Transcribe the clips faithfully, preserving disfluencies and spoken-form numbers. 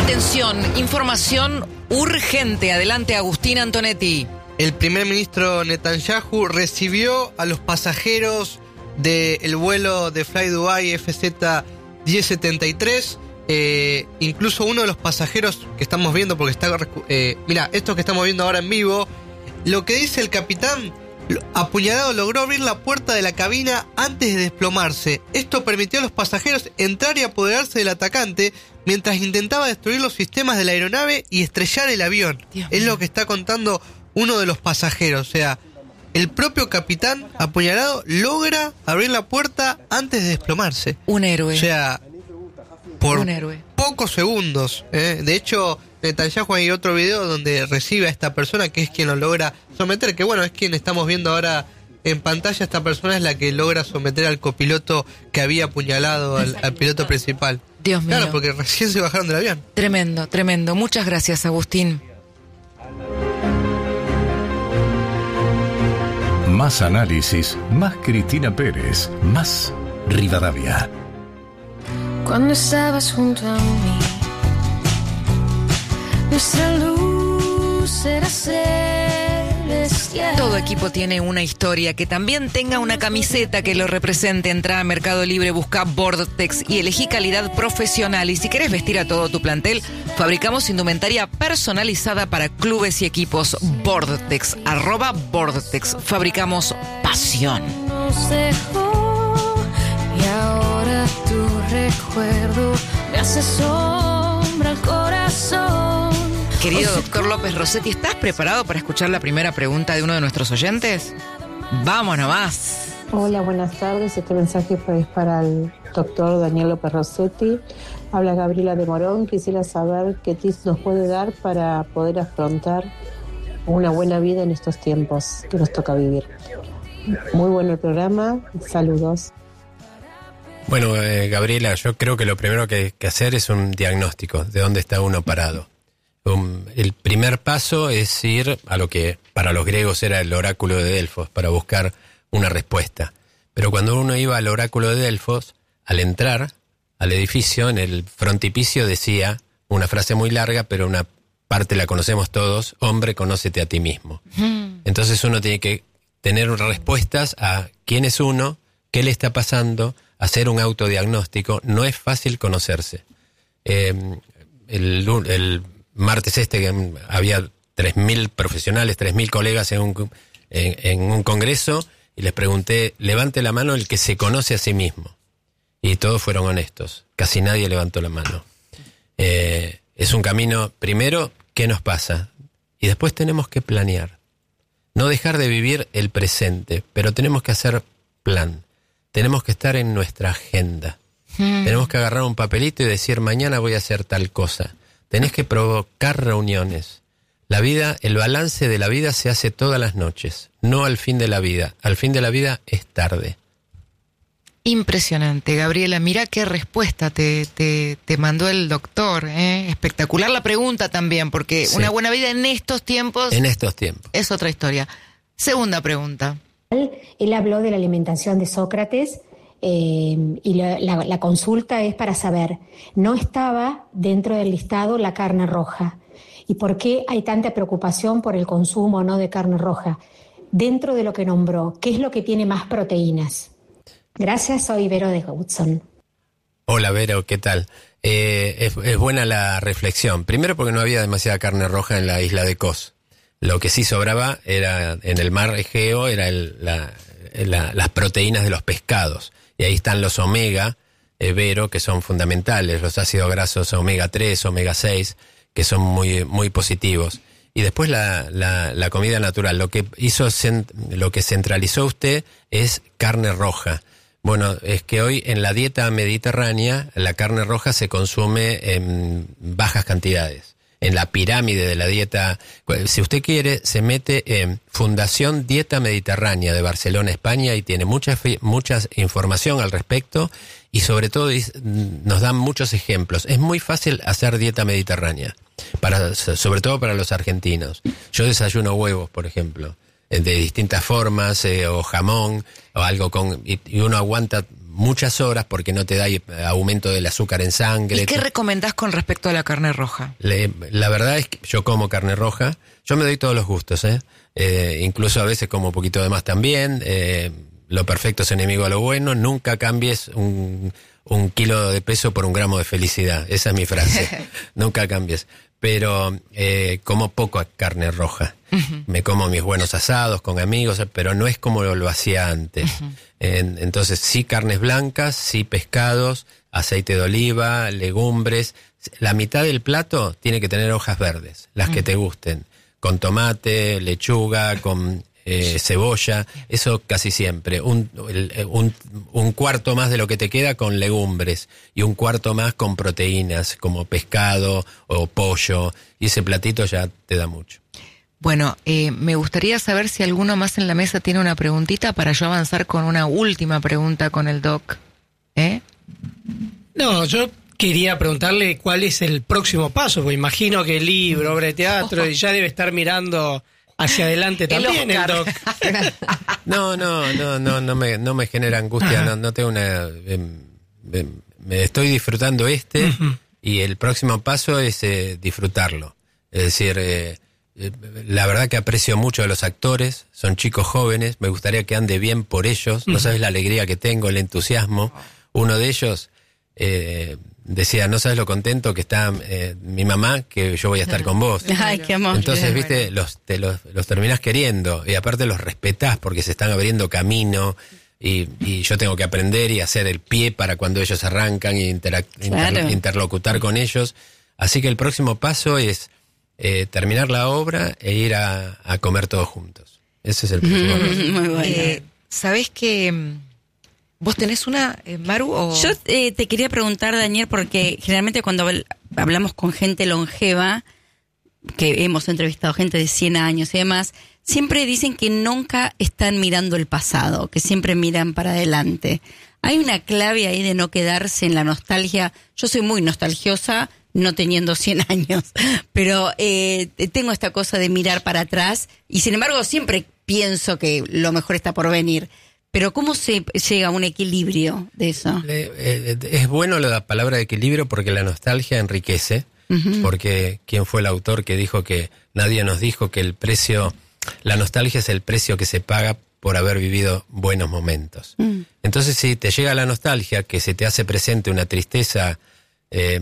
Atención, información urgente. Adelante, Agustín Antonetti. El primer ministro Netanyahu recibió a los pasajeros del vuelo de Fly Dubai F Z diez setenta y tres. Eh, incluso uno de los pasajeros que estamos viendo, porque está... Eh, mira, esto que estamos viendo ahora en vivo, lo que dice el capitán: apuñalado logró abrir la puerta de la cabina antes de desplomarse. Esto permitió a los pasajeros entrar y apoderarse del atacante mientras intentaba destruir los sistemas de la aeronave y estrellar el avión. Dios es mío. Lo que está contando uno de los pasajeros. O sea, el propio capitán apuñalado logra abrir la puerta antes de desplomarse. Un héroe. O sea, por Un héroe. pocos segundos. ¿eh? De hecho, Netanyahu, hay otro video donde recibe a esta persona que es quien lo logra someter, que bueno, es quien estamos viendo ahora en pantalla. Esta persona es la que logra someter al copiloto que había apuñalado al, al piloto principal. Dios mío. Claro, porque recién se bajaron del avión. Tremendo, tremendo. Muchas gracias, Agustín. Más análisis, más Cristina Pérez, más Rivadavia. Cuando estabas junto a mí, nuestra luz era celestial. Todo equipo tiene una historia. Que también tenga una camiseta que lo represente. Entra a Mercado Libre, busca Vortex y elegí calidad profesional. Y si querés vestir a todo tu plantel, fabricamos indumentaria personalizada para clubes y equipos. Vortex, arroba Vortex. Fabricamos pasión. Nos dejó y ahora tu recuerdo me hace sombra al corazón. Querido doctor López Rossetti, ¿estás preparado para escuchar la primera pregunta de uno de nuestros oyentes? ¡Vamos nomás! Hola, buenas tardes. Este mensaje es para el doctor Daniel López Rossetti. Habla Gabriela de Morón. Quisiera saber qué tips nos puede dar para poder afrontar una buena vida en estos tiempos que nos toca vivir. Muy bueno el programa. Saludos. Bueno, eh, Gabriela, yo creo que lo primero que hay que hacer es un diagnóstico de dónde está uno parado. Um, el primer paso es ir a lo que para los griegos era el oráculo de Delfos, para buscar una respuesta. Pero cuando uno iba al oráculo de Delfos, al entrar al edificio, en el frontispicio decía una frase muy larga, pero una parte la conocemos todos: hombre, conócete a ti mismo. Mm. Entonces uno tiene que tener respuestas a quién es uno, qué le está pasando, hacer un autodiagnóstico. No es fácil conocerse. Eh, el, el martes este que había tres mil profesionales, tres mil colegas en un, en, en un congreso, y les pregunté: levante la mano el que se conoce a sí mismo. Y todos fueron honestos. Casi nadie levantó la mano. Eh, es un camino, primero, ¿qué nos pasa? Y después tenemos que planear. No dejar de vivir el presente, pero tenemos que hacer plan. Tenemos que estar en nuestra agenda. Hmm. Tenemos que agarrar un papelito y decir: mañana voy a hacer tal cosa. Tenés que provocar reuniones. La vida, el balance de la vida se hace todas las noches, no al fin de la vida. Al fin de la vida es tarde. Impresionante, Gabriela. Mira qué respuesta te, te, te mandó el doctor. ¿eh? Espectacular la pregunta también, porque sí. Una buena vida en estos tiempos... En estos tiempos. Es otra historia. Segunda pregunta. Él habló de la alimentación de Sócrates eh, y la, la, la consulta es para saber, no estaba dentro del listado la carne roja. ¿Y por qué hay tanta preocupación por el consumo no de carne roja? Dentro de lo que nombró, ¿qué es lo que tiene más proteínas? Gracias, soy Vero de Hudson. Hola Vero, ¿qué tal? Eh, es, es buena la reflexión. Primero porque no había demasiada carne roja en la isla de Kos. Lo que sí sobraba era en el mar Egeo, era el, la, la, las proteínas de los pescados. Y ahí están los omega, eh, Vero, que son fundamentales, los ácidos grasos omega tres, omega seis, que son muy, muy positivos. Y después la, la, la comida natural. Lo que hizo, lo que centralizó usted es carne roja. Bueno, es que hoy en la dieta mediterránea la carne roja se consume en bajas cantidades. En la pirámide de la dieta, si usted quiere, se mete en Fundación Dieta Mediterránea de Barcelona, España, y tiene mucha, mucha información al respecto y sobre todo nos dan muchos ejemplos. Es muy fácil hacer dieta mediterránea, para, sobre todo para los argentinos. Yo desayuno huevos, por ejemplo, de distintas formas, eh, o jamón, o algo con... Y, y uno aguanta muchas horas porque no te da aumento del azúcar en sangre. ¿Y qué recomendás con respecto a la carne roja? Le, la verdad es que yo como carne roja, yo me doy todos los gustos, ¿eh? Eh, incluso a veces como un poquito de más también. Eh, lo perfecto es enemigo a lo bueno. Nunca cambies un, un kilo de peso por un gramo de felicidad. Esa es mi frase. Nunca cambies. Pero eh, como poco carne roja. Uh-huh. Me como mis buenos asados con amigos, pero no es como lo, lo hacía antes. Uh-huh. En, entonces sí carnes blancas, sí pescados, aceite de oliva, legumbres. La mitad del plato tiene que tener hojas verdes, las uh-huh. que te gusten. Con tomate, lechuga, con eh, cebolla, eso casi siempre. Un, el, un, un cuarto más de lo que te queda con legumbres y un cuarto más con proteínas como pescado o pollo, y ese platito ya te da mucho. Bueno, eh, me gustaría saber si alguno más en la mesa tiene una preguntita para yo avanzar con una última pregunta con el doc. ¿Eh? No, yo quería preguntarle cuál es el próximo paso, porque imagino que el libro, obra de teatro, oh. y ya debe estar mirando hacia adelante también el, el doc. No, no, no, no, no me, no me genera angustia, no, no tengo una... Eh, eh, me estoy disfrutando este, uh-huh. y el próximo paso es eh, disfrutarlo. Es decir, eh, eh, la verdad que aprecio mucho a los actores, son chicos jóvenes, me gustaría que ande bien por ellos, uh-huh. no sabes la alegría que tengo, el entusiasmo. Uno de ellos... Eh, decía, no sabes lo contento que está eh, mi mamá, que yo voy a estar con vos. Ay, qué amor. Entonces, viste, los, te los, los terminás queriendo, y aparte los respetás porque se están abriendo camino, y, y yo tengo que aprender y hacer el pie para cuando ellos arrancan y interac- claro. inter- interlocutar con ellos. Así que el próximo paso es eh, terminar la obra e ir a, a comer todos juntos. Ese es el próximo paso. Muy bueno. Eh, ¿Sabés que... ¿Vos tenés una, eh, Maru? O... Yo eh, te quería preguntar, Daniel, porque generalmente cuando hablamos con gente longeva, que hemos entrevistado gente de cien años y demás, siempre dicen que nunca están mirando el pasado, que siempre miran para adelante. ¿Hay una clave ahí de no quedarse en la nostalgia? Yo soy muy nostalgiosa, no teniendo cien años, pero eh, tengo esta cosa de mirar para atrás, y sin embargo siempre pienso que lo mejor está por venir. Pero ¿cómo se llega a un equilibrio de eso? Eh, eh, es bueno la palabra de equilibrio porque la nostalgia enriquece, uh-huh. porque ¿quién fue el autor que dijo que nadie nos dijo que el precio, la nostalgia es el precio que se paga por haber vivido buenos momentos? Uh-huh. Entonces, si te llega la nostalgia, que se te hace presente una tristeza eh,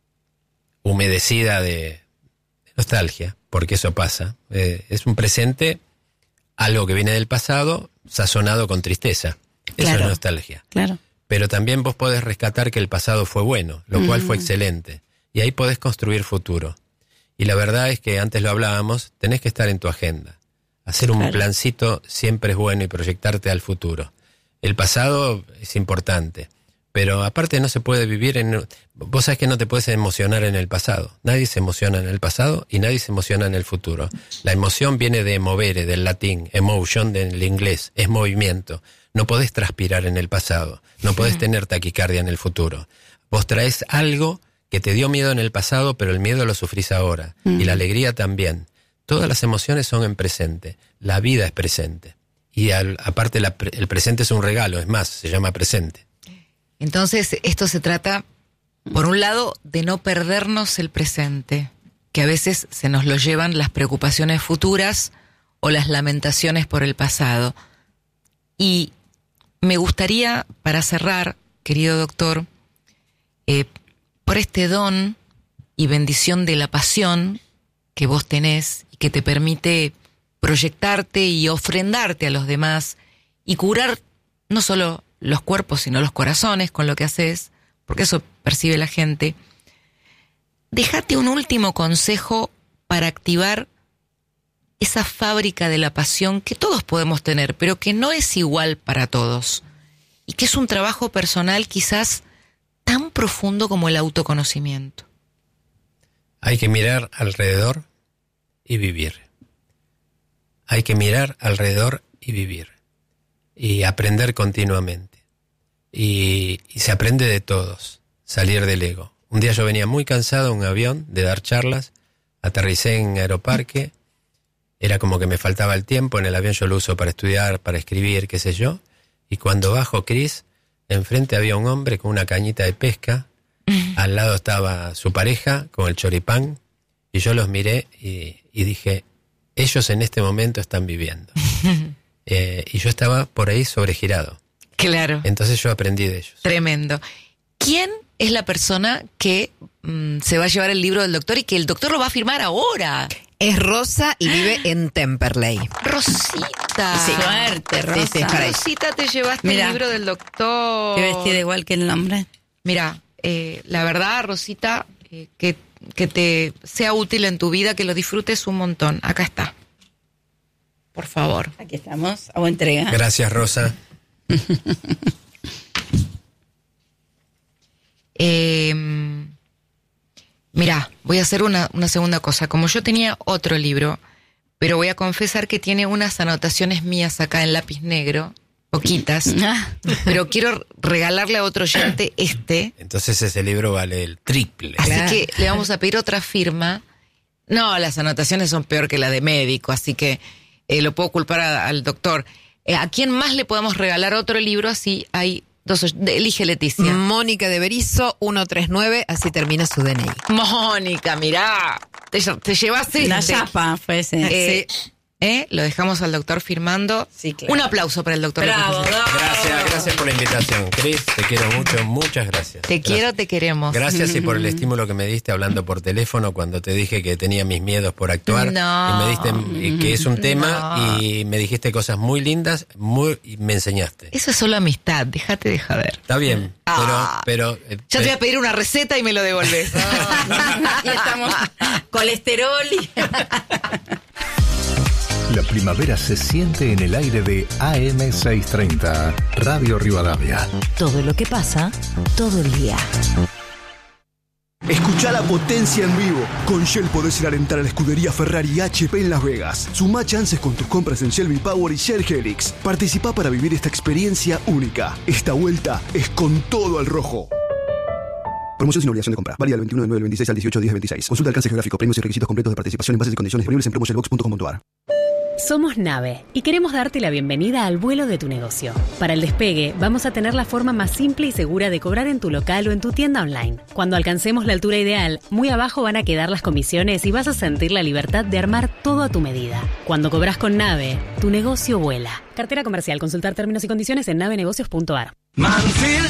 humedecida de, de nostalgia, porque eso pasa, eh, es un presente, algo que viene del pasado, sazonado con tristeza. Eso claro, es nostalgia. Claro. Pero también vos podés rescatar que el pasado fue bueno, lo mm. cual fue excelente. Y ahí podés construir futuro. Y la verdad es que antes lo hablábamos, tenés que estar en tu agenda. Hacer un claro. plancito siempre es bueno y proyectarte al futuro. El pasado es importante, pero aparte no se puede vivir en... Vos sabés que no te puedes emocionar en el pasado. Nadie se emociona en el pasado y nadie se emociona en el futuro. La emoción viene de movere, del latín, emotion del inglés, es movimiento. No podés transpirar en el pasado, no podés tener taquicardia en el futuro. Vos traes algo que te dio miedo en el pasado, pero el miedo lo sufrís ahora. Mm. Y la alegría también. Todas las emociones son en presente. La vida es presente. Y al, aparte la, el presente es un regalo, es más, se llama presente. Entonces, esto se trata, por un lado, de no perdernos el presente, que a veces se nos lo llevan las preocupaciones futuras o las lamentaciones por el pasado. Y me gustaría, para cerrar, querido doctor, eh, por este don y bendición de la pasión que vos tenés y que te permite proyectarte y ofrendarte a los demás y curar no solo los cuerpos, sino los corazones con lo que haces, porque eso percibe la gente. Déjate un último consejo para activar esa fábrica de la pasión que todos podemos tener, pero que no es igual para todos, y que es un trabajo personal quizás tan profundo como el autoconocimiento. Hay que mirar alrededor y vivir. Hay que mirar alrededor y vivir. Y aprender continuamente. Y, y se aprende de todos, salir del ego. Un día yo venía muy cansado en un avión de dar charlas, aterricé en Aeroparque, era como que me faltaba el tiempo, en el avión yo lo uso para estudiar, para escribir, qué sé yo, y cuando bajo, Cris, enfrente había un hombre con una cañita de pesca, al lado estaba su pareja con el choripán, y yo los miré y, y dije, ellos en este momento están viviendo. eh, y yo estaba por ahí sobregirado. Claro. Entonces yo aprendí de ellos. Tremendo. ¿Quién es la persona que mmm, se va a llevar el libro del doctor y que el doctor lo va a firmar ahora? Es Rosa y vive en Temperley. Rosita. Sí. Suerte, Rosa. Sí, sí, para ahí. Rosita, te llevaste Mira, el libro del doctor. Qué vestida igual que el nombre. Mira, eh, la verdad, Rosita, eh, que, que te sea útil en tu vida, que lo disfrutes un montón. Acá está. Por favor. Aquí estamos. Hago entrega. Gracias, Rosa. eh, Mira, voy a hacer una, una segunda cosa. Como yo tenía otro libro, pero voy a confesar que tiene unas anotaciones mías acá en lápiz negro, poquitas, pero quiero regalarle a otro oyente este. Entonces ese libro vale el triple. Así Claro. que le vamos a pedir otra firma. No, las anotaciones son peor que la de médico, así que eh, lo puedo culpar a- al doctor. Eh, ¿A quién más le podemos regalar otro libro? Así hay dos. oy- Elige, Leticia. Mónica de Berizo, ciento treinta y nueve, así termina su D N I. Mónica, mirá, te, te llevaste La este. chapa fue ese. Eh, eh, lo dejamos al doctor firmando. Sí, claro. Un aplauso para el doctor. Bravo, López. bravo. Gracias, gracias por la invitación, Cris. Te quiero mucho, muchas gracias. Te quiero, Gracias. te queremos. Gracias y por el estímulo que me diste hablando por teléfono cuando te dije que tenía mis miedos por actuar. No. Y me diste eh, que es un tema No. y me dijiste cosas muy lindas, muy y me enseñaste. Eso es solo amistad, déjate de joder. Está bien, Ah. pero pero eh, Ya te voy a pedir una receta y me lo devolves. Y estamos colesterol y... La primavera se siente en el aire de A M seiscientos treinta, Radio Rivadavia. Todo lo que pasa, todo el día. Escucha la potencia en vivo. Con Shell podés ir a alentar a la escudería Ferrari H P en Las Vegas. Sumá chances con tus compras en Shell V-Power y Shell Helix. Participá para vivir esta experiencia única. Esta vuelta es con todo al rojo. Promoción sin obligación de compra. Válida del veintiuno de nueve del veintiséis al dieciocho de diez del veintiséis. Consulta alcance geográfico, premios y requisitos completos de participación en bases y condiciones disponibles en promoshellbox punto com punto a r. Somos Nave y queremos darte la bienvenida al vuelo de tu negocio. Para el despegue, vamos a tener la forma más simple y segura de cobrar en tu local o en tu tienda online. Cuando alcancemos la altura ideal, muy abajo van a quedar las comisiones y vas a sentir la libertad de armar todo a tu medida. Cuando cobras con Nave, tu negocio vuela. Cartera comercial. Consultar términos y condiciones en navenegocios punto a r. Manfield